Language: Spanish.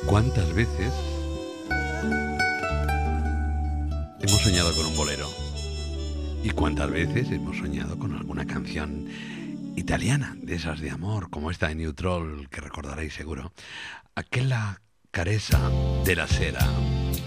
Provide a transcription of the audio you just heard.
¿Cuántas veces hemos soñado con un bolero? ¿Y cuántas veces hemos soñado con alguna canción italiana, de esas de amor, como esta de New Troll, que recordaréis seguro? Aquella careza de la sera.